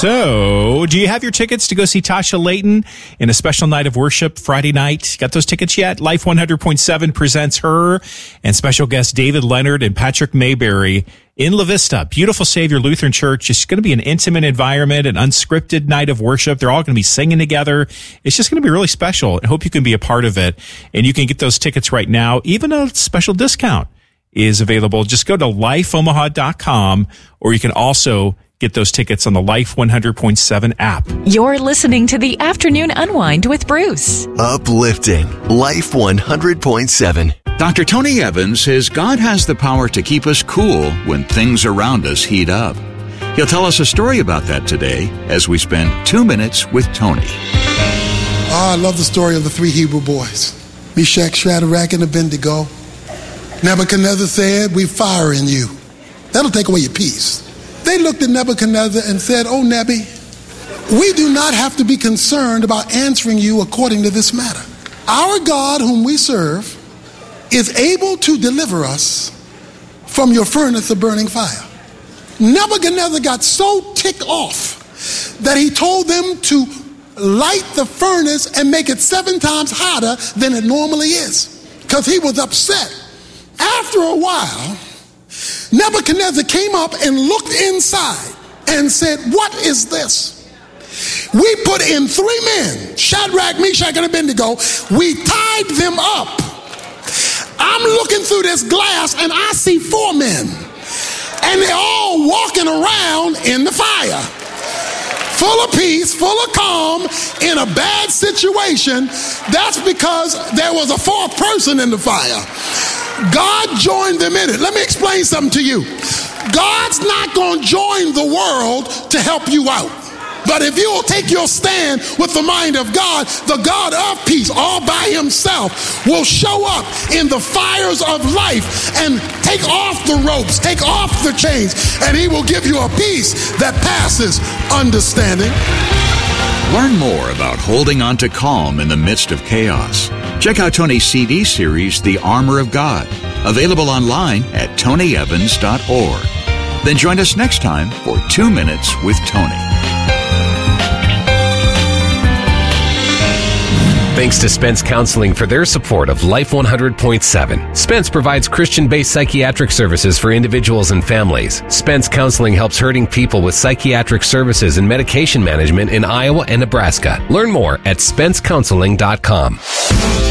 So, do you have your tickets to go see Tasha Layton in a special night of worship Friday night? Got those tickets yet? Life 100.7 presents her and special guests David Leonard and Patrick Mayberry in La Vista. Beautiful Savior Lutheran Church. It's going to be an intimate environment, an unscripted night of worship. They're all going to be singing together. It's just going to be really special. I hope you can be a part of it. And you can get those tickets right now. Even a special discount is available. Just go to lifeomaha.com, or you can also get those tickets on the Life 100.7 app. You're listening to the Afternoon Unwind with Bruce. Uplifting Life 100.7. Dr. Tony Evans says God has the power to keep us cool when things around us heat up. He'll tell us a story about that today as we spend 2 minutes with Tony. I love the story of the three Hebrew boys, Meshach, Shadrach, and Abednego. Nebuchadnezzar said, "We fire in you. That'll take away your peace." They looked at Nebuchadnezzar and said, "Oh, Nebi, we do not have to be concerned about answering you according to this matter. Our God whom we serve is able to deliver us from your furnace of burning fire." Nebuchadnezzar got so ticked off that he told them to light the furnace and make it 7 times hotter than it normally is, because he was upset. After a while, Nebuchadnezzar came up and looked inside and said, "What is this? We put in 3 men, Shadrach, Meshach, and Abednego. We tied them up. I'm looking through this glass and I see 4 men. And they're all walking around in the fire. Full of peace, full of calm, in a bad situation. That's because there was a 4th person in the fire. God joined them in it." Let me explain something to you. God's not going to join the world to help you out. But if you will take your stand with the mind of God, the God of peace all by himself will show up in the fires of life and take off the ropes, take off the chains, and he will give you a peace that passes understanding. Learn more about holding on to calm in the midst of chaos. Check out Tony's CD series, The Armor of God, available online at tonyevans.org. Then join us next time for 2 Minutes with Tony. Thanks to Spence Counseling for their support of Life 100.7. Spence provides Christian-based psychiatric services for individuals and families. Spence Counseling helps hurting people with psychiatric services and medication management in Iowa and Nebraska. Learn more at spencecounseling.com.